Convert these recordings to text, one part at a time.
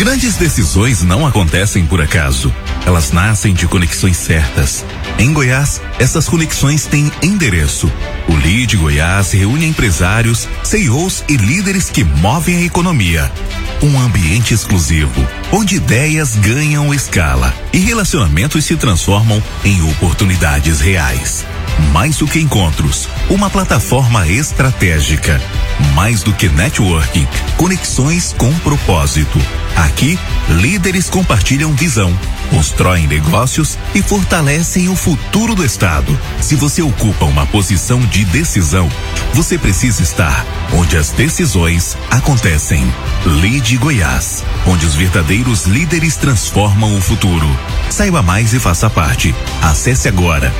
Grandes decisões não acontecem por acaso. Elas nascem de conexões certas. Em Goiás, essas conexões têm endereço. O Lead Goiás reúne empresários, CEOs e líderes que movem a economia. Um ambiente exclusivo, onde ideias ganham escala e relacionamentos se transformam em oportunidades reais. Mais do que encontros, uma plataforma estratégica. Mais do que networking, conexões com propósito. Aqui, líderes compartilham visão, constroem negócios e fortalecem o futuro do estado. Se você ocupa uma posição de decisão, você precisa estar onde as decisões acontecem. Lead Goiás, onde os verdadeiros líderes transformam o futuro. Saiba mais e faça parte. Acesse agora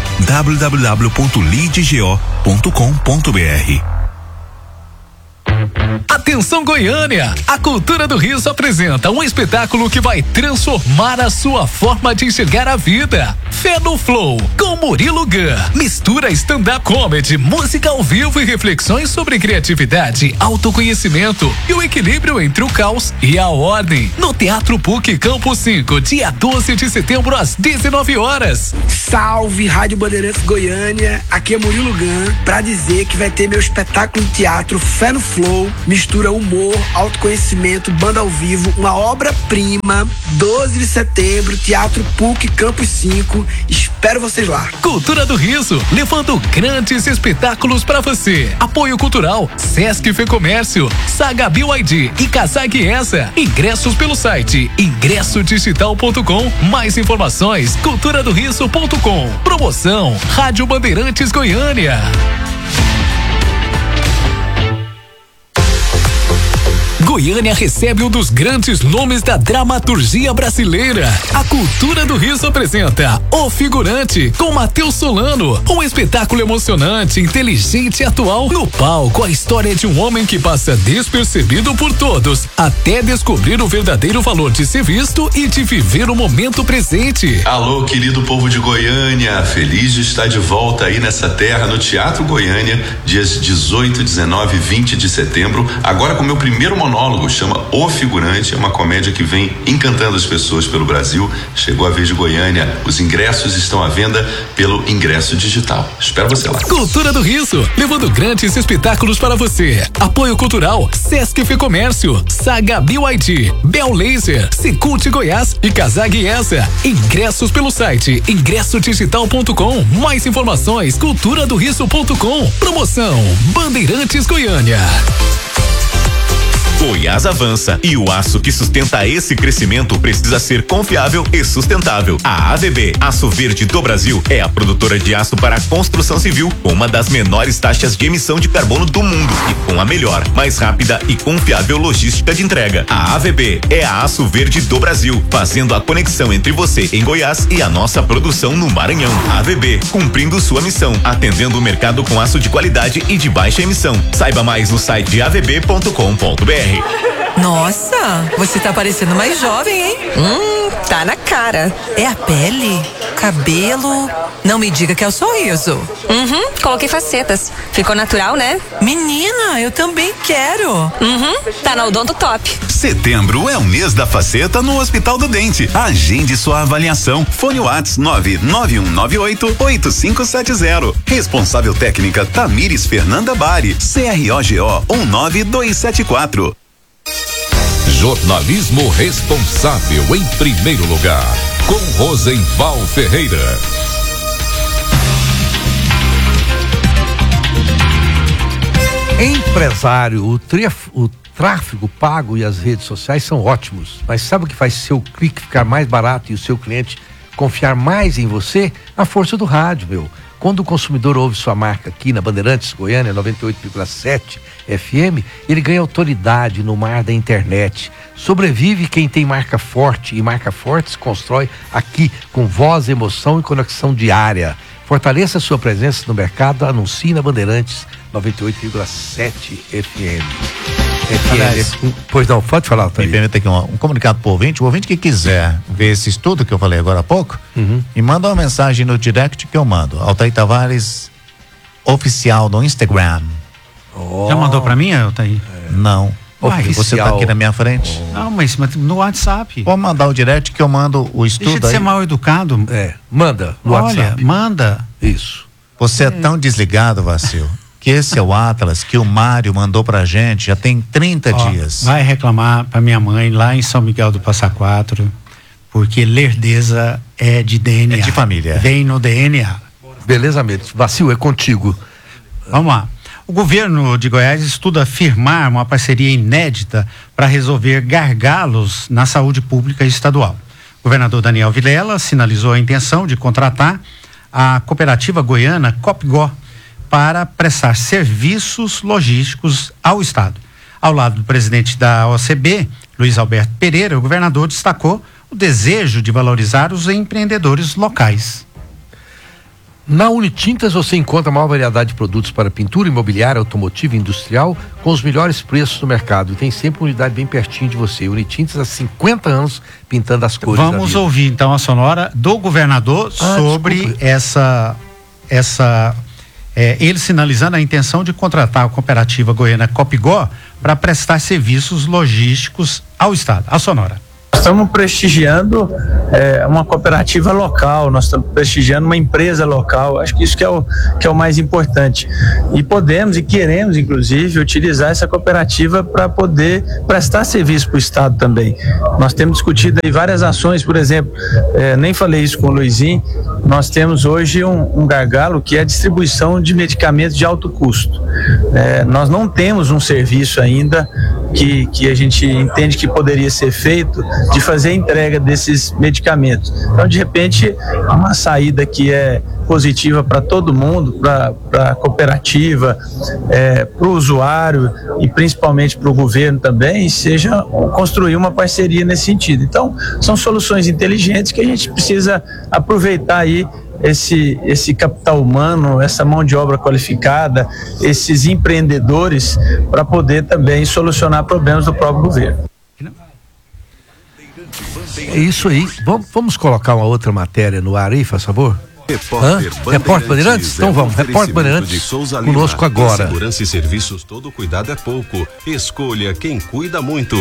www.leadgo.com.br. Atenção Goiânia! A Cultura do Riso apresenta um espetáculo que vai transformar a sua forma de enxergar a vida. Fé no Flow, com Murilo Gun. Mistura stand-up comedy, música ao vivo e reflexões sobre criatividade, autoconhecimento e o equilíbrio entre o caos e a ordem. No Teatro PUC Campo 5, dia 12 de setembro às 19 horas. Salve, Rádio Bandeirantes Goiânia. Aqui é Murilo Gun pra dizer que vai ter meu espetáculo de teatro Fé no Flow. Mistura humor, autoconhecimento, banda ao vivo, uma obra-prima. 12 de setembro, Teatro PUC Campus 5. Espero vocês lá. Cultura do Riso, levando grandes espetáculos pra você. Apoio cultural, Sesc Fê Comércio, Saga BYD e Casag Essa. Ingressos pelo site ingressodigital.com. Mais informações, culturadoriso.com. Promoção, Rádio Bandeirantes Goiânia. Goiânia recebe um dos grandes nomes da dramaturgia brasileira. A Cultura do Riso apresenta O Figurante, com Matheus Solano. Um espetáculo emocionante, inteligente e atual. No palco, a história de um homem que passa despercebido por todos, até descobrir o verdadeiro valor de ser visto e de viver o momento presente. Alô, querido povo de Goiânia, feliz de estar de volta aí nessa terra, no Teatro Goiânia, dias 18, 19 e 20 de setembro, agora com meu primeiro monólogo, chama O Figurante, é uma comédia que vem encantando as pessoas pelo Brasil. Chegou a vez de Goiânia, os ingressos estão à venda pelo Ingresso Digital. Espero você lá. Cultura do Riso, levando grandes espetáculos para você. Apoio cultural, Sesc Fê Comércio, Saga BYD, Bel Laser, Secult Goiás e Casag Essa. Ingressos pelo site ingressodigital.com. Mais informações, culturadoriso.com. Promoção, Bandeirantes Goiânia. Goiás avança e o aço que sustenta esse crescimento precisa ser confiável e sustentável. A AVB, Aço Verde do Brasil, é a produtora de aço para a construção civil com uma das menores taxas de emissão de carbono do mundo e com a melhor, mais rápida e confiável logística de entrega. A AVB é a Aço Verde do Brasil, fazendo a conexão entre você em Goiás e a nossa produção no Maranhão. A AVB, cumprindo sua missão, atendendo o mercado com aço de qualidade e de baixa emissão. Saiba mais no site avb.com.br. Nossa, você tá parecendo mais jovem, hein? Tá na cara. É a pele? Cabelo? Não me diga que é o sorriso. Coloquei facetas. Ficou natural, né? Menina, eu também quero. Tá na Odonto Top. Setembro é o mês da faceta no Hospital do Dente. Agende sua avaliação. Fone WhatsApp 99198-8570. Responsável técnica Tamires Fernanda Bari. CROGO 19274. Jornalismo responsável em primeiro lugar, com Rosenval Ferreira. Empresário, o tráfego pago e as redes sociais são ótimos, mas sabe o que faz seu clique ficar mais barato e o seu cliente confiar mais em você? A força do rádio, meu. Quando o consumidor ouve sua marca aqui na Bandeirantes Goiânia 98,7 FM, ele ganha autoridade no mar da internet. Sobrevive quem tem marca forte, e marca forte se constrói aqui com voz, emoção e conexão diária. Fortaleça sua presença no mercado, anuncie na Bandeirantes 98,7 FM. Aliás, Pois não, pode falar, Me permita aqui um comunicado pro ouvinte. O ouvinte que quiser ver esse estudo que eu falei agora há pouco, me manda uma mensagem no direct que eu mando. Altair Tavares Oficial no Instagram. Já mandou pra mim, Altair? Não. Você tá aqui na minha frente? Não, mas no WhatsApp. Pode mandar o direct que eu mando o estudo. Deixa de ser mal educado. Manda no WhatsApp. Manda. Isso. Você é tão desligado, Vacil, que esse é o Atlas que o Mário mandou pra gente já tem 30 dias. Vai reclamar pra minha mãe lá em São Miguel do Passa Quatro, porque lerdeza é de DNA. É de família. Vem no DNA. Beleza, Mendes. Vacil, é contigo. Vamos lá. O governo de Goiás estuda firmar uma parceria inédita para resolver gargalos na saúde pública estadual. O governador Daniel Vilela sinalizou a intenção de contratar a cooperativa goiana Copigó para prestar serviços logísticos ao estado. Ao lado do presidente da OCB, Luiz Alberto Pereira, o governador destacou o desejo de valorizar os empreendedores locais. Na Unitintas você encontra a maior variedade de produtos para pintura, imobiliária, automotiva e industrial com os melhores preços do mercado. E tem sempre uma unidade bem pertinho de você. Unitintas há 50 anos pintando as cores. Vamos ouvir então a sonora do governador sobre ele sinalizando a intenção de contratar a cooperativa goiana Copigó para prestar serviços logísticos ao estado. A sonora. Estamos prestigiando uma cooperativa local, nós estamos prestigiando uma empresa local, acho que isso que é o mais importante. E podemos e queremos, inclusive, utilizar essa cooperativa para poder prestar serviço para o Estado também. Nós temos discutido aí várias ações, por exemplo, nem falei isso com o Luizinho, nós temos hoje um gargalo que é a distribuição de medicamentos de alto custo. Nós não temos um serviço ainda que a gente entende que poderia ser feito de fazer a entrega desses medicamentos. Então, de repente, uma saída que é positiva para todo mundo, para a cooperativa, para o usuário e principalmente para o governo também, seja construir uma parceria nesse sentido. Então, são soluções inteligentes que a gente precisa aproveitar aí esse capital humano, essa mão de obra qualificada, esses empreendedores para poder também solucionar problemas do próprio governo. É isso aí. Vamos colocar uma outra matéria no ar aí, faz favor? Repórter Bandeirantes? Então vamos, Repórter Bandeirantes conosco agora. Segurança e serviços, todo cuidado é pouco. Escolha quem cuida muito.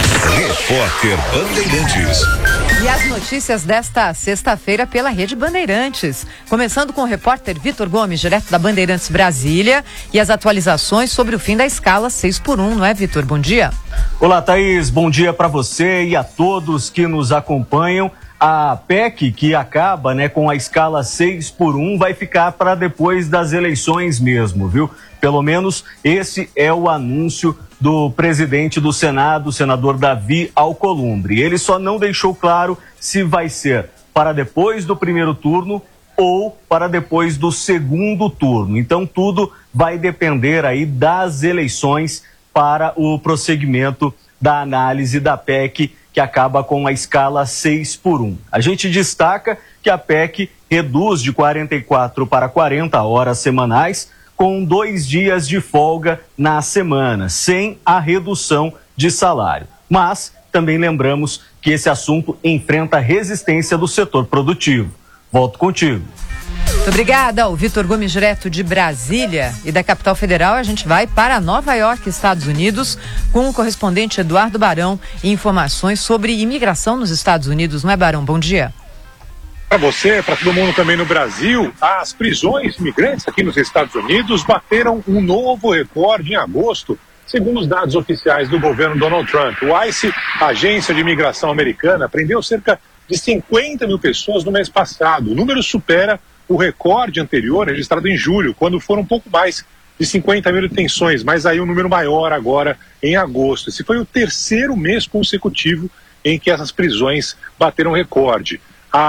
Repórter Bandeirantes. E as notícias desta sexta-feira pela Rede Bandeirantes. Começando com o repórter Vitor Gomes, direto da Bandeirantes Brasília, e as atualizações sobre o fim da escala 6x1, não é, Vitor? Bom dia. Olá, Thaís. Bom dia para você e a todos que nos acompanham. A PEC, que acaba, com a escala 6x1, vai ficar para depois das eleições mesmo, viu? Pelo menos esse é o anúncio do presidente do Senado, o senador Davi Alcolumbre. Ele só não deixou claro se vai ser para depois do primeiro turno ou para depois do segundo turno. Então tudo vai depender aí das eleições para o prosseguimento da análise da PEC, que acaba com a escala 6x1. A gente destaca que a PEC reduz de 44 para 40 horas semanais, com 2 dias de folga na semana, sem a redução de salário. Mas também lembramos que esse assunto enfrenta resistência do setor produtivo. Volto contigo. Muito obrigada, o Vitor Gomes, direto de Brasília. E da capital federal a gente vai para Nova York, Estados Unidos, com o correspondente Eduardo Barão e informações sobre imigração nos Estados Unidos. Não é, Barão? Bom dia. Para você, para todo mundo também no Brasil, as prisões imigrantes aqui nos Estados Unidos bateram um novo recorde em agosto, segundo os dados oficiais do governo Donald Trump. O ICE, a agência de imigração americana, prendeu cerca de 50 mil pessoas no mês passado. O número supera o recorde anterior, registrado em julho, quando foram um pouco mais de 50 mil detenções, mas aí um número maior agora em agosto. Esse foi o terceiro mês consecutivo em que essas prisões bateram recorde.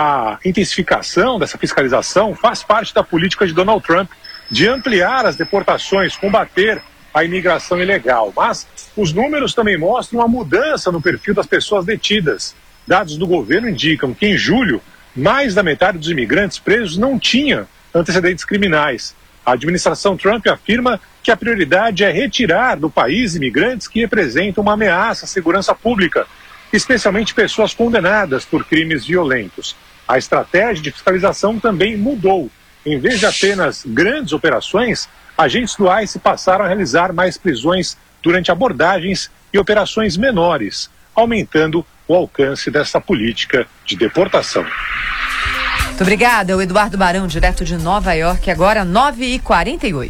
A intensificação dessa fiscalização faz parte da política de Donald Trump de ampliar as deportações, combater a imigração ilegal. Mas os números também mostram uma mudança no perfil das pessoas detidas. Dados do governo indicam que em julho, mais da metade dos imigrantes presos não tinha antecedentes criminais. A administração Trump afirma que a prioridade é retirar do país imigrantes que representam uma ameaça à segurança pública, especialmente pessoas condenadas por crimes violentos. A estratégia de fiscalização também mudou. Em vez de apenas grandes operações, agentes do ICE passaram a realizar mais prisões durante abordagens e e operações menores, aumentando o alcance dessa política de deportação. Muito obrigada, o Eduardo Barão, direto de Nova York, agora 9h48.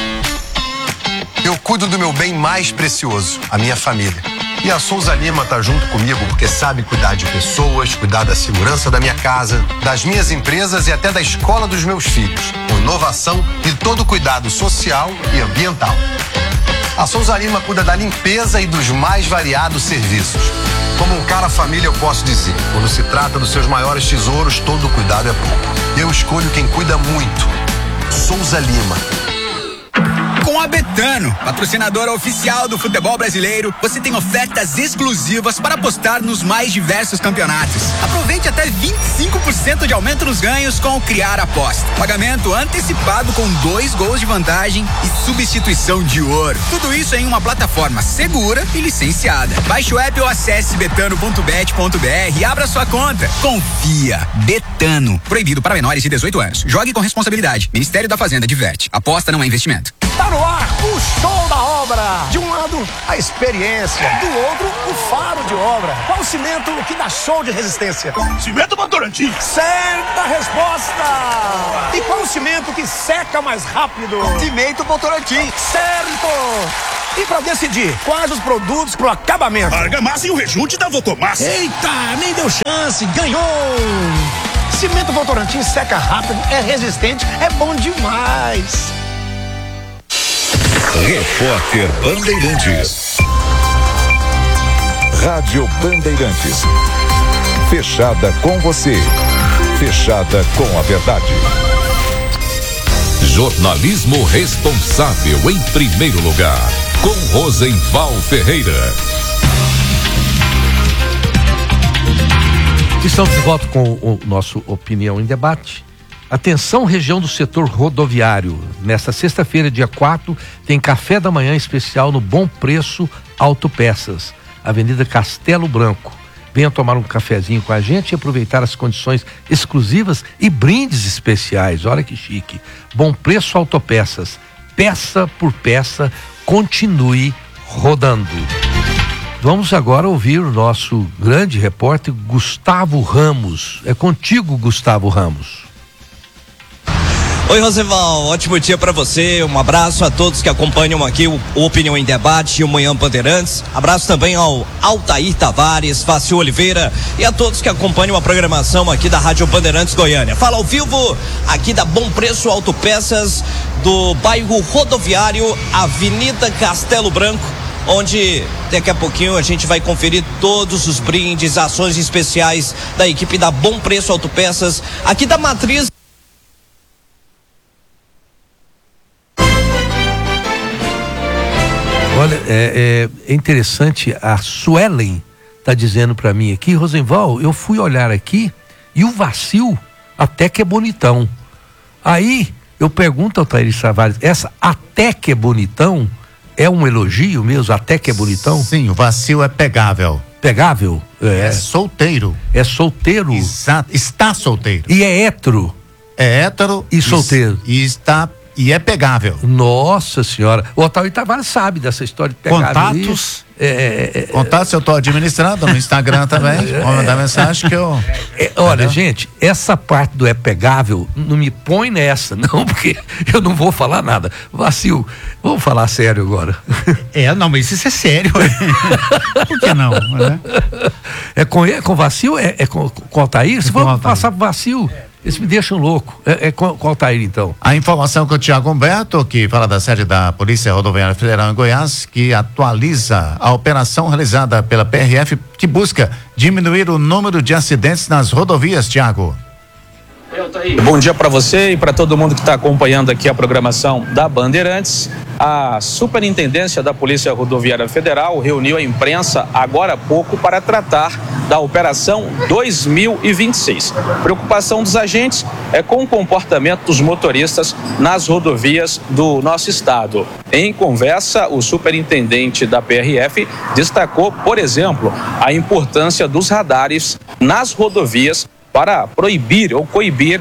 Eu cuido do meu bem mais precioso, a minha família. E a Souza Lima tá junto comigo porque sabe cuidar de pessoas, cuidar da segurança da minha casa, das minhas empresas e até da escola dos meus filhos, com inovação e todo cuidado social e ambiental. A Souza Lima cuida da limpeza e dos mais variados serviços. Como um cara família eu posso dizer, quando se trata dos seus maiores tesouros, todo cuidado é pouco. Eu escolho quem cuida muito. Souza Lima. Com a Betano, patrocinadora oficial do futebol brasileiro, você tem ofertas exclusivas para apostar nos mais diversos campeonatos. Aproveite até 25% de aumento nos ganhos com o Criar Aposta. Pagamento antecipado com 2 gols de vantagem e substituição de ouro. Tudo isso em uma plataforma segura e licenciada. Baixe o app ou acesse betano.bet.br e abra sua conta. Confia. Betano. Proibido para menores de 18 anos. Jogue com responsabilidade. Ministério da Fazenda adverte. Aposta não é investimento. Tá no ar o show da obra. De um lado, a experiência. Do outro, o faro de obra. Qual o cimento que dá show de resistência? Cimento Votorantim. Certa resposta. E qual o cimento que seca mais rápido? Cimento Votorantim. Certo. E pra decidir quais os produtos pro acabamento? Argamassa e o rejunte da Votomassa. Eita, nem deu chance. Ganhou. Cimento Votorantim seca rápido, é resistente, é bom demais. Repórter Bandeirantes. Rádio Bandeirantes. Fechada com você. Fechada com a verdade. Jornalismo responsável em primeiro lugar. Com Rosenval Ferreira. Estamos de volta com o nosso Opinião em Debate. Atenção, região do setor rodoviário. Nesta sexta-feira, dia 4, tem café da manhã especial no Bom Preço Autopeças, Avenida Castelo Branco. Venha tomar um cafezinho com a gente e aproveitar as condições exclusivas e brindes especiais. Olha que chique. Bom Preço Autopeças. Peça por peça, continue rodando. Vamos agora ouvir o nosso grande repórter Gustavo Ramos. É contigo, Gustavo Ramos. Oi, Rosenval, ótimo dia para você, um abraço a todos que acompanham aqui o Opinião em Debate e o Manhã Bandeirantes, abraço também ao Altair Tavares, Fácio Oliveira e a todos que acompanham a programação aqui da Rádio Bandeirantes Goiânia. Fala ao vivo aqui da Bom Preço Autopeças do bairro Rodoviário, Avenida Castelo Branco, onde daqui a pouquinho a gente vai conferir todos os brindes, ações especiais da equipe da Bom Preço Autopeças, aqui da matriz. Olha, é interessante, a Suelen tá dizendo para mim aqui, Rosenval, eu fui olhar aqui e o vacil até que é bonitão. Aí eu pergunto ao Thaís Tavares, essa até que é bonitão é um elogio mesmo, até que é bonitão? Sim, o vacil é pegável. Pegável? É solteiro. É solteiro? Exato, está solteiro. E é hétero? É hétero e solteiro. E é pegável. Nossa senhora. O Otávio Tavares sabe dessa história de pegável. Contatos? Contatos eu estou administrando no Instagram também. Vou mandar mensagem que eu... olha, gente, essa parte do é pegável, não me põe nessa, não, porque eu não vou falar nada. Vacil, vamos falar sério agora. Não, mas isso é sério. Por que não? É com vacil? É com Altair? Se for passar pro vacil... Eles me deixam louco. Com o Altair, então. A informação com o Tiago Humberto, que fala da sede da Polícia Rodoviária Federal em Goiás, que atualiza a operação realizada pela PRF, que busca diminuir o número de acidentes nas rodovias, Tiago. Bom dia para você e para todo mundo que está acompanhando aqui a programação da Bandeirantes. A Superintendência da Polícia Rodoviária Federal reuniu a imprensa agora há pouco para tratar da Operação 2026. Preocupação dos agentes é com o comportamento dos motoristas nas rodovias do nosso estado. Em conversa, o superintendente da PRF destacou, por exemplo, a importância dos radares nas rodovias para proibir ou coibir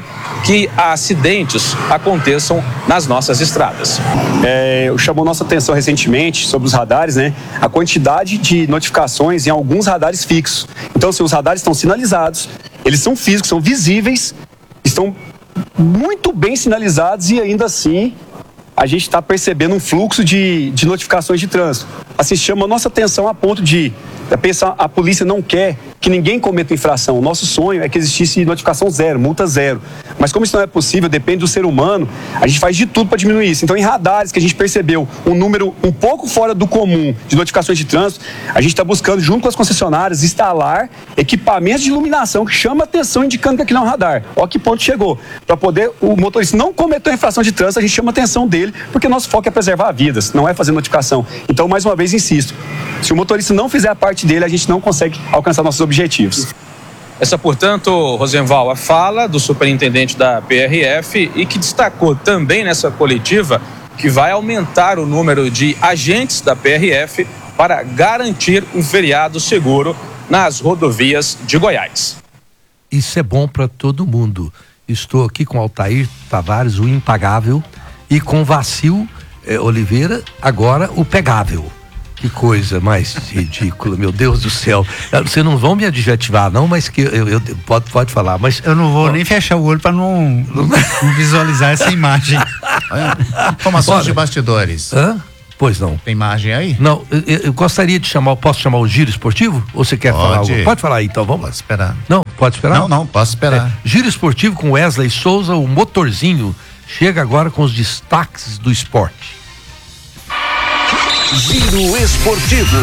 que acidentes aconteçam nas nossas estradas. Chamou nossa atenção recentemente sobre os radares, né? A quantidade de notificações em alguns radares fixos. Então, assim, os radares estão sinalizados, eles são físicos, são visíveis, estão muito bem sinalizados e ainda assim a gente está percebendo um fluxo de notificações de trânsito. Assim, chama a nossa atenção a ponto de a polícia não quer que ninguém cometa infração. O nosso sonho é que existisse notificação zero, multa zero. Mas como isso não é possível, depende do ser humano, a gente faz de tudo para diminuir isso. Então, em radares que a gente percebeu um número um pouco fora do comum de notificações de trânsito, a gente está buscando, junto com as concessionárias, instalar equipamentos de iluminação que chamam a atenção, indicando que aquilo é um radar. Olha que ponto chegou. Para poder o motorista não cometer uma infração de trânsito, a gente chama a atenção dele, porque nosso foco é preservar vidas, não é fazer notificação. Então, mais uma vez, insisto, se o motorista não fizer a parte dele, a gente não consegue alcançar nossos objetivos. Essa, portanto, Rosenval, a fala do superintendente da PRF e que destacou também nessa coletiva que vai aumentar o número de agentes da PRF para garantir um feriado seguro nas rodovias de Goiás. Isso é bom para todo mundo. Estou aqui com Altair Tavares, o impagável, e com Vacil Oliveira, agora o pegável. Que coisa mais ridícula, meu Deus do céu. Vocês não vão me adjetivar, não, mas que pode falar, mas eu não vou nem fechar o olho para não visualizar essa imagem. Informações de bastidores. Pois não. Tem imagem aí? Não, eu gostaria de posso chamar o Giro Esportivo? Ou você quer falar algo? Pode falar aí, então, vamos lá. Pode esperar. Não, pode esperar? Não, posso esperar. Giro Esportivo com Wesley Souza, o motorzinho, chega agora com os destaques do esporte. Giro Esportivo.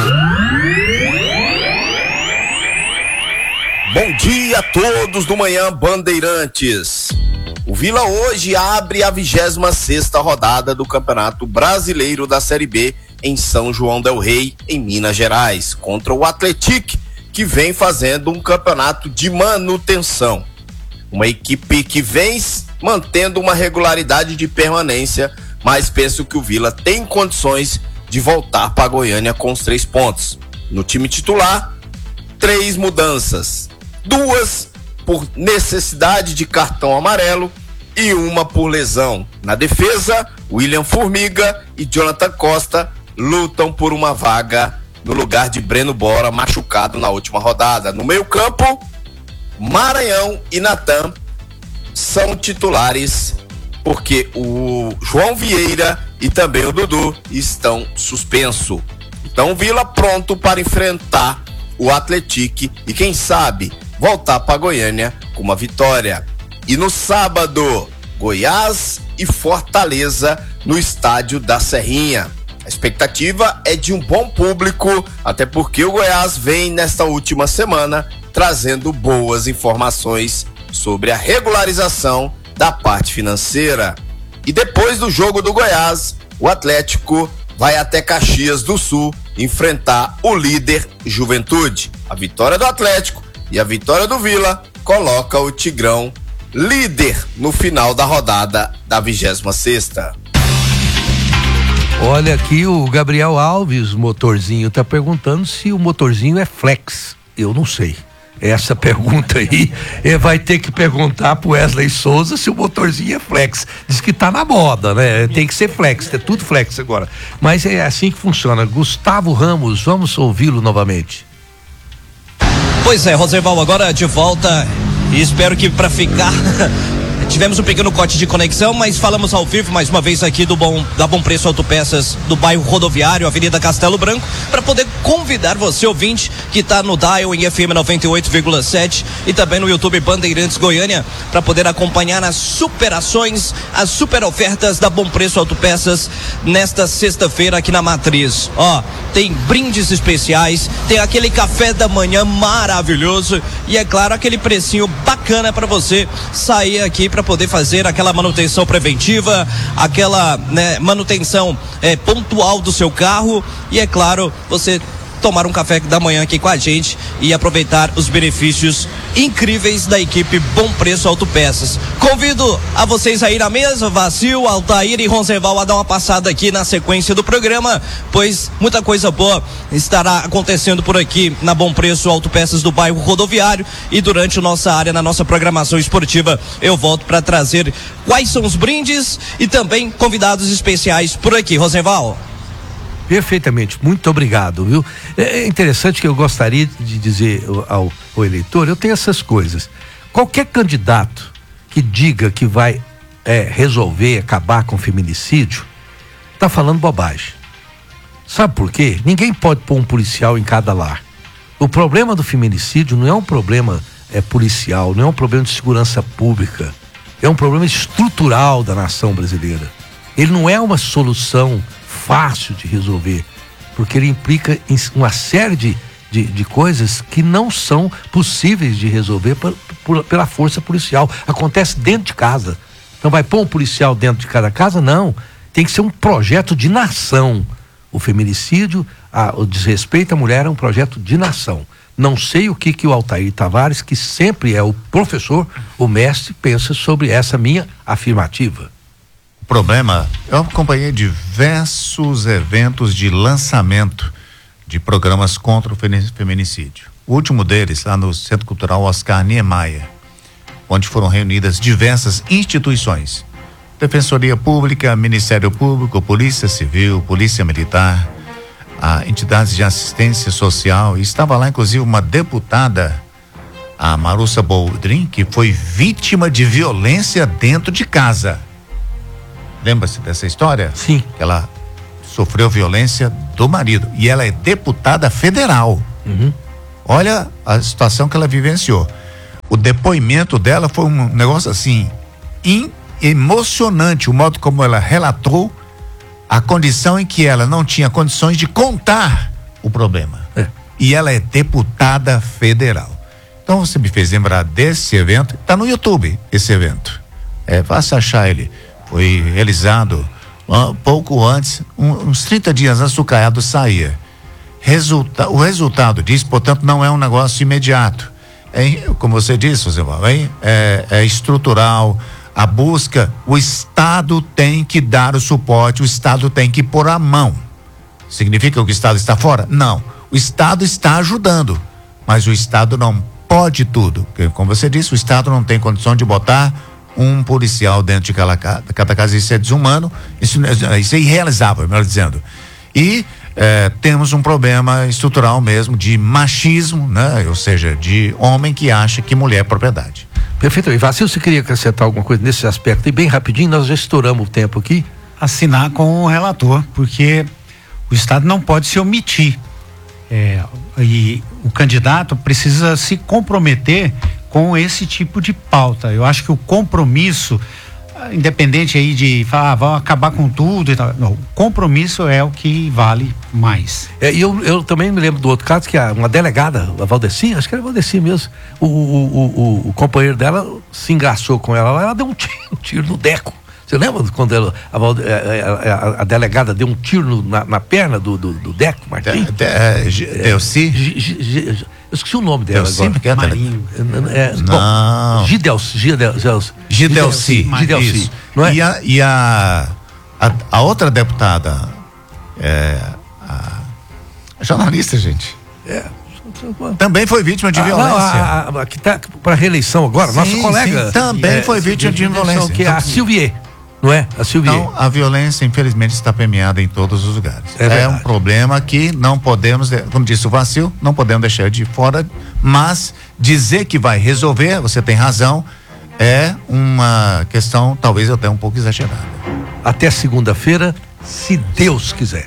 Bom dia a todos do Manhã Bandeirantes. O Vila hoje abre a 26ª rodada do Campeonato Brasileiro da Série B em São João del Rei, em Minas Gerais, contra o Atlético, que vem fazendo um campeonato de manutenção. Uma equipe que vem mantendo uma regularidade de permanência, mas penso que o Vila tem condições de voltar para Goiânia com os 3 pontos. No time titular, 3 mudanças. 2 por necessidade de cartão amarelo e 1 por lesão. Na defesa, William Formiga e Jonathan Costa lutam por uma vaga no lugar de Breno Bora, machucado na última rodada. No meio-campo, Maranhão e Natan são titulares porque o João Vieira e também o Dudu estão suspensos. Então o Vila pronto para enfrentar o Atlético e quem sabe voltar para Goiânia com uma vitória. E no sábado, Goiás e Fortaleza no estádio da Serrinha. A expectativa é de um bom público, até porque o Goiás vem nesta última semana trazendo boas informações sobre a regularização da parte financeira. E depois do jogo do Goiás, o Atlético vai até Caxias do Sul enfrentar o líder Juventude. A vitória do Atlético e a vitória do Vila coloca o Tigrão líder no final da rodada da 26ª. Olha aqui, o Gabriel Alves, motorzinho, tá perguntando se o motorzinho é flex. Eu não sei. Essa pergunta aí, vai ter que perguntar pro Wesley Souza se o motorzinho é flex. Diz que tá na moda, né? Tem que ser flex, é tudo flex agora. Mas é assim que funciona. Gustavo Ramos, vamos ouvi-lo novamente. Pois é, Rosenval, agora de volta e espero que para ficar... Tivemos um pequeno corte de conexão, mas falamos ao vivo mais uma vez aqui da Bom Preço Autopeças do bairro Rodoviário, Avenida Castelo Branco, para poder convidar você, ouvinte, que está no Dial em FM 98,7 e também no YouTube Bandeirantes Goiânia, para poder acompanhar as superações, as super ofertas da Bom Preço Autopeças nesta sexta-feira aqui na Matriz. Ó, tem brindes especiais, tem aquele café da manhã maravilhoso e, é claro, aquele precinho bacana para você sair aqui para poder fazer aquela manutenção preventiva, aquela manutenção pontual do seu carro e, é claro, você tomar um café da manhã aqui com a gente e aproveitar os benefícios incríveis da equipe Bom Preço Autopeças. Convido a vocês a ir à mesa, Vacil, Altair e Ronzeval, a dar uma passada aqui na sequência do programa, pois muita coisa boa estará acontecendo por aqui na Bom Preço Autopeças do bairro Rodoviário, e durante a nossa área, na nossa programação esportiva, eu volto para trazer quais são os brindes e também convidados especiais por aqui. Ronzeval. Perfeitamente, muito obrigado, viu? É interessante que eu gostaria de dizer ao eleitor, eu tenho essas coisas. Qualquer candidato que diga que vai resolver, acabar com o feminicídio, tá falando bobagem. Sabe por quê? Ninguém pode pôr um policial em cada lar. O problema do feminicídio não é um problema policial, não é um problema de segurança pública, é um problema estrutural da nação brasileira. Ele não é uma solução fácil de resolver, porque ele implica em uma série de coisas que não são possíveis de resolver pela força policial. Acontece dentro de casa. Então vai pôr um policial dentro de cada casa? Não. Tem que ser um projeto de nação. O feminicídio, o desrespeito à mulher é um projeto de nação. Não sei o que o Altair Tavares, que sempre é o professor, o mestre, pensa sobre essa minha afirmativa. Problema, eu acompanhei diversos eventos de lançamento de programas contra o feminicídio. O último deles, lá no Centro Cultural Oscar Niemeyer, onde foram reunidas diversas instituições: Defensoria Pública, Ministério Público, Polícia Civil, Polícia Militar, entidades de assistência social, e estava lá inclusive uma deputada, a Marussa Boldrin, que foi vítima de violência dentro de casa. Lembra-se dessa história? Sim. Que ela sofreu violência do marido e ela é deputada federal. Uhum. Olha a situação que ela vivenciou. O depoimento dela foi um negócio assim emocionante, o modo como ela relatou a condição em que ela não tinha condições de contar o problema. E ela é deputada federal. Então você me fez lembrar desse evento. Está no YouTube esse evento. Basta achar ele. Foi realizado pouco antes, uns 30 dias antes do Caiado sair. O resultado disso, portanto, não é um negócio imediato. Como você disse, José, é estrutural. A busca, o Estado tem que dar o suporte, o Estado tem que pôr a mão. Significa que o Estado está fora? Não. O Estado está ajudando, mas o Estado não pode tudo. Porque, como você disse, o Estado não tem condição de botar um policial dentro de cada casa. Isso é desumano, isso é irrealizável, melhor dizendo. E temos um problema estrutural mesmo de machismo, né? Ou seja, de homem que acha que mulher é propriedade. Perfeito. E Vacil, você queria acrescentar alguma coisa nesse aspecto? E bem rapidinho, nós já estouramos o tempo aqui. Assinar com o relator, porque o Estado não pode se omitir. E o candidato precisa se comprometer com esse tipo de pauta. Eu acho que o compromisso, independente aí de falar, vão acabar com tudo e tal, não, o compromisso é o que vale mais. E eu também me lembro do outro caso, que uma delegada, a Valdeci, acho que era a Valdeci mesmo, o companheiro dela se engraçou com ela lá, ela deu um tiro no Deco. Você lembra quando a delegada deu um tiro na perna do Deco Martins? Delci? Eu esqueci o nome dela agora. Marinho. Não. Gidelci. Não é? E a outra deputada, a jornalista, gente. Também foi vítima de violência. Que está para reeleição agora, nossa colega. Sim, também foi vítima de violência. Que é a Silvier. Não é? A Silvier. Então, a violência, infelizmente, está permeada em todos os lugares. É um problema que não podemos, como disse o Vacil, não podemos deixar de fora, mas dizer que vai resolver, você tem razão, é uma questão talvez até um pouco exagerada. Até segunda-feira, se Deus quiser.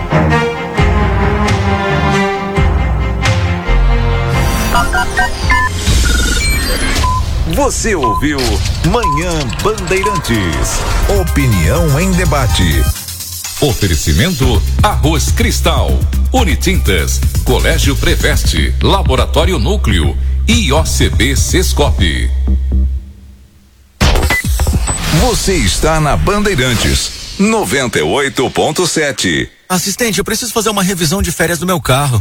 Você ouviu Manhã Bandeirantes. Opinião em debate. Oferecimento Arroz Cristal, Unitintas, Colégio Preveste, Laboratório Núcleo e OCB Sescope. Você está na Bandeirantes 98.7. Assistente, eu preciso fazer uma revisão de férias do meu carro.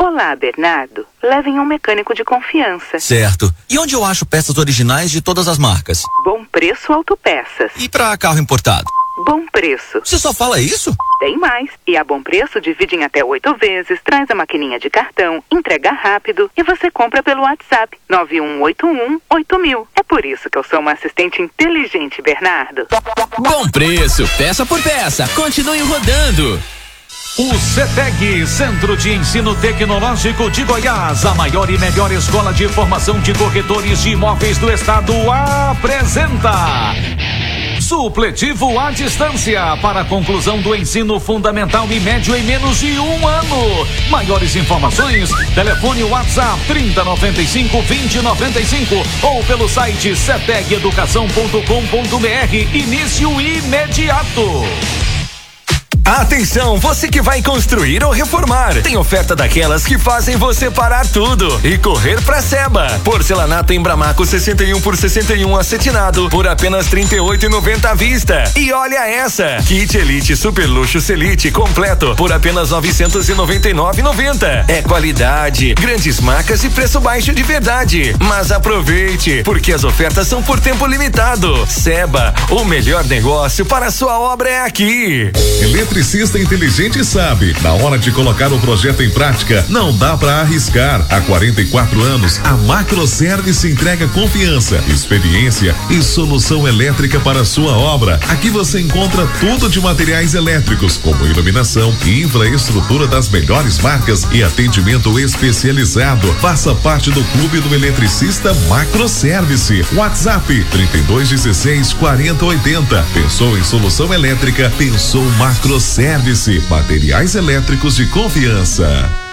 Olá, Bernardo. Levem um mecânico de confiança. Certo. E onde eu acho peças originais de todas as marcas? Bom Preço Autopeças. E para carro importado? Bom Preço. Você só fala isso? Tem mais. E a Bom Preço divide em até 8 vezes, traz a maquininha de cartão, entrega rápido e você compra pelo WhatsApp 91818000. É por isso que eu sou uma assistente inteligente, Bernardo. Bom Preço, peça por peça. Continue rodando. O CETEG, Centro de Ensino Tecnológico de Goiás, a maior e melhor escola de formação de corretores de imóveis do estado, apresenta supletivo à distância para a conclusão do ensino fundamental e médio em menos de 1 ano. Maiores informações, telefone WhatsApp 3095-2095 ou pelo site cetegeducação.com.br. Início imediato. Atenção, você que vai construir ou reformar. Tem oferta daquelas que fazem você parar tudo e correr pra Seba. Porcelanato em Bramaco 61 por 61 acetinado por apenas R$ 38,90 à vista. E olha essa, kit Elite Super Luxo Selite completo por apenas R$ 999,90. É qualidade, grandes marcas e preço baixo de verdade. Mas aproveite, porque as ofertas são por tempo limitado. Seba, o melhor negócio para a sua obra é aqui. Eletricista inteligente sabe, na hora de colocar o projeto em prática, não dá para arriscar. Há 44 anos, a Macroservice entrega confiança, experiência e solução elétrica para a sua obra. Aqui você encontra tudo de materiais elétricos, como iluminação e infraestrutura das melhores marcas e atendimento especializado. Faça parte do clube do eletricista Macroservice. WhatsApp 3216-4080. Pensou em solução elétrica? Pensou Macroservice. Materiais elétricos de confiança.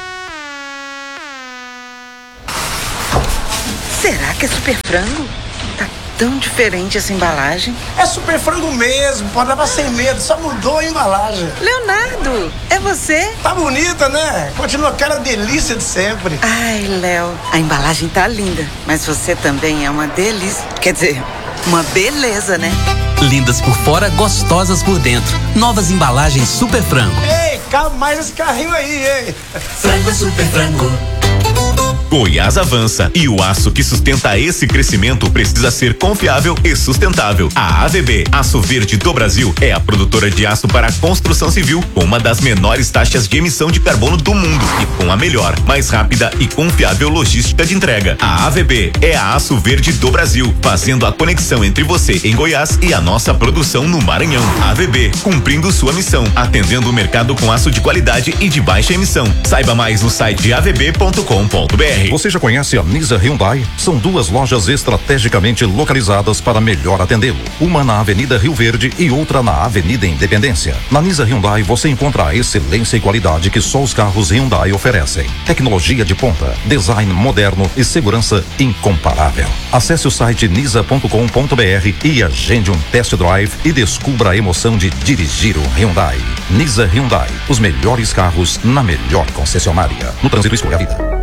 Será que é Super Frango? Tá tão diferente essa embalagem. É Super Frango mesmo, pode levar sem medo, só mudou a embalagem. Leonardo, é você? Tá bonita, né? Continua aquela delícia de sempre. Ai, Léo, a embalagem tá linda, mas você também é uma delícia. Quer dizer, uma beleza, né? Lindas por fora, gostosas por dentro. Novas embalagens Super Frango. Ei, calma mais esse carrinho aí, hein? Frango Super Frango. Goiás avança e o aço que sustenta esse crescimento precisa ser confiável e sustentável. A AVB, Aço Verde do Brasil, é a produtora de aço para a construção civil com uma das menores taxas de emissão de carbono do mundo e com a melhor, mais rápida e confiável logística de entrega. A AVB é a Aço Verde do Brasil, fazendo a conexão entre você em Goiás e a nossa produção no Maranhão. AVB, cumprindo sua missão, atendendo o mercado com aço de qualidade e de baixa emissão. Saiba mais no site avb.com.br. Você já conhece a Nisa Hyundai? São 2 lojas estrategicamente localizadas para melhor atendê-lo. Uma na Avenida Rio Verde e outra na Avenida Independência. Na Nisa Hyundai você encontra a excelência e qualidade que só os carros Hyundai oferecem. Tecnologia de ponta, design moderno e segurança incomparável. Acesse o site nisa.com.br e agende um test drive e descubra a emoção de dirigir um Hyundai. Nisa Hyundai, os melhores carros na melhor concessionária. No trânsito, escolha a vida.